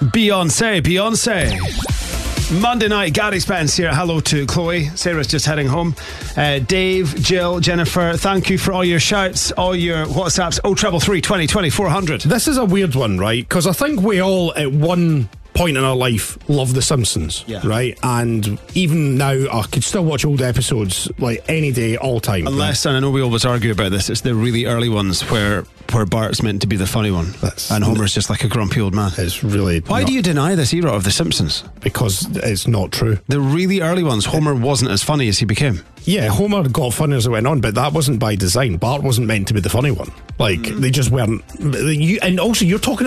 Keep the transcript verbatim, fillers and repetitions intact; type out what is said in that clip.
Beyonce, Beyonce. Monday night, Gary Spence here. Hello to Chloe. Sarah's just heading home. Uh, Dave, Jill, Jennifer, thank you for all your shouts, all your WhatsApps. oh triple three, twenty, twenty, four hundred. This is a weird one, right? Because I think we all, at one point in our life, love The Simpsons, yeah. right? And even now, I could still watch old episodes like any day, all time. Unless, right? And I know we always argue about this, it's the really early ones where where Bart's meant to be the funny one. That's, and Homer's just like a grumpy old man. It's really... Why not, do you deny this era of The Simpsons? Because it's not true. The really early ones, Homer wasn't as funny as he became. Yeah, Homer got funny as it went on, but that wasn't by design. Bart wasn't meant to be the funny one. Like, mm. they just weren't... You, and also, you're talking